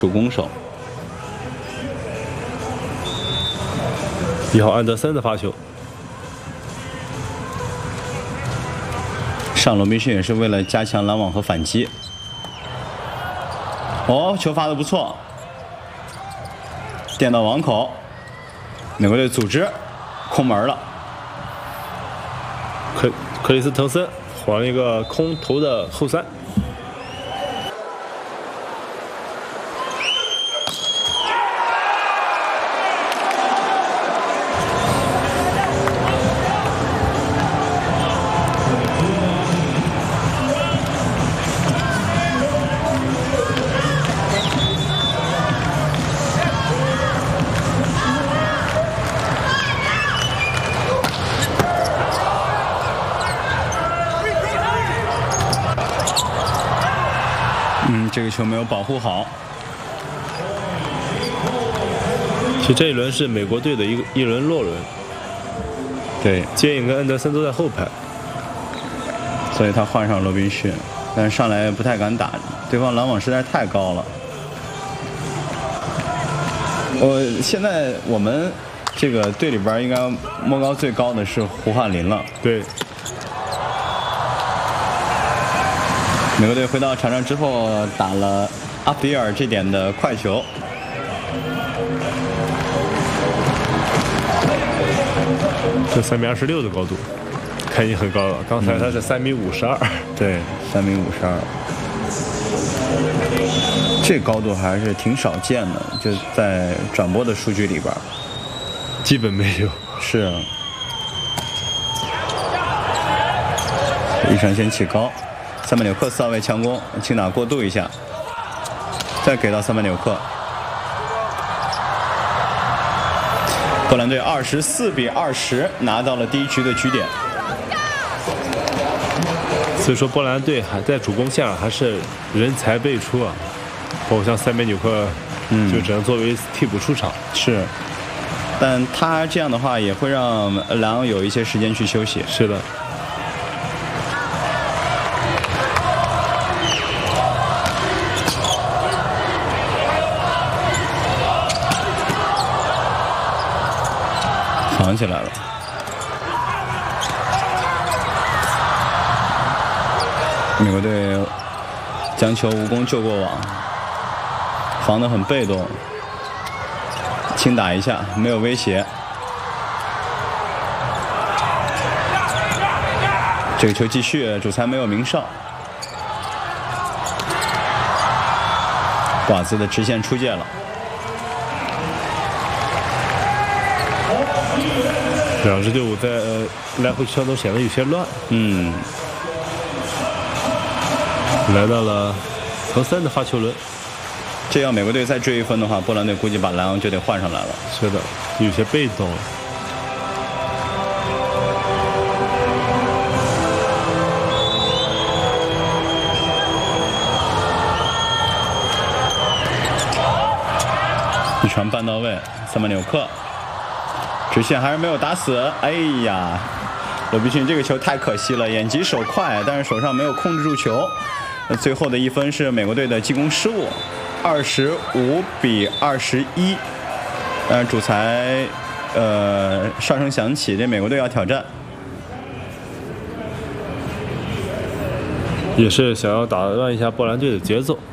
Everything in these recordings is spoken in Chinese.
主攻手。 1号安德森的发球， 上罗宾逊也是为了加强拦网和反击。哦，球发的不错，垫到网口，美国队组织空门了。 克里斯滕森晃了一个空投的后三。 这个球没有保护好。 其实这一轮是美国队的一轮落轮， 对， 接应跟安德森都在后排， 所以他换上罗宾逊，但是上来不太敢打，对方拦网实在太高了。现在我们这个队里边应该摸高最高的是胡汉林了。 对。 美国队回到场上之后，打了阿比尔这点的快球。 这3米26的高度，看已经很高了。刚才他是3米52。 对，3米52。这高度还是挺少见的，就在转播的数据里边， 基本没有。 是啊。一传先起高。塞曼纽克4号位强攻，轻打过渡一下，再给到塞曼纽克。波兰队24比20拿到了第一局的局点。 所以说波兰队还在主攻线上还是人才辈出啊，包括像塞曼纽克，就只能作为替补出场。 是，但他这样的话也会让莱昂有一些时间去休息。 是的。 扛起来了，美国队将球无功救过网，防得很被动，轻打一下没有威胁。这个球继续，主裁没有鸣哨。寡兹的直线出界了。 两支队伍在来回车都显得有些乱。来到了滕森的发球轮。 这要美国队再追1分的话，波兰队估计把莱昂就得换上来了。 是的，有些被动。 一传半到位，塞曼纽克。直线还是没有打死，哎呀，罗宾逊这个球太可惜了，眼疾手快，但是手上没有控制住球。最后的1分是美国队的进攻失误，25比21。主裁哨声响起，这美国队要挑战， 也是想要打乱一下波兰队的节奏。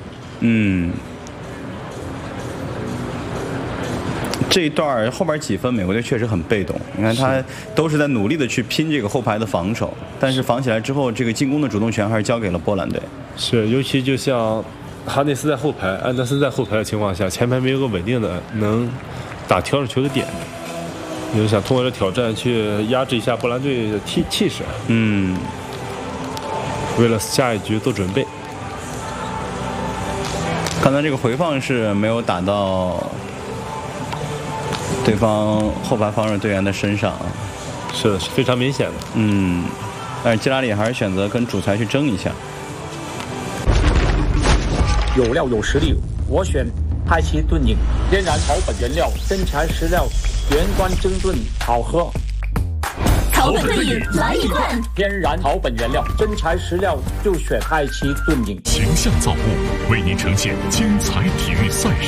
这一段后边几分，美国队确实很被动。你看他都是在努力的去拼这个后排的防守，但是防起来之后，这个进攻的主动权还是交给了波兰队。 是，尤其就像哈内斯在后排，安德森在后排的情况下，前排没有个稳定的能打挑着球的点，也是想通过这挑战去压制一下波兰队的气势。为了下一局做准备。 刚才这个回放是没有打到对方后排防守队员的身上， 是的，是非常明显的。 但是基拉里还是选择跟主裁去争一下。 有料有实力，我选派奇炖饮，天然草本原料，真材实料，原装蒸炖，好喝。 草本对饮来一罐， 天然草本原料，真材实料就选爱奇炖饮。 形象造物，为您呈现精彩体育赛事。